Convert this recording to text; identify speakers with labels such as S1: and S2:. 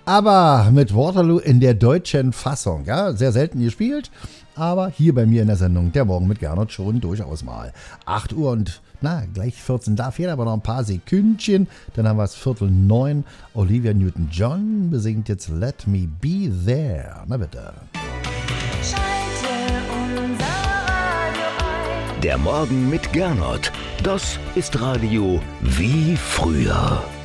S1: Aber mit Waterloo in der deutschen Fassung. Ja, sehr selten gespielt, aber hier bei mir in der Sendung Der Morgen mit Gernot schon durchaus mal. 8 Uhr und gleich 14. Da fehlen aber noch ein paar Sekündchen. Dann haben wir es 8:45. Olivia Newton-John besingt jetzt Let Me Be There. Na bitte.
S2: Der Morgen mit Gernot. Das ist Radio wie früher.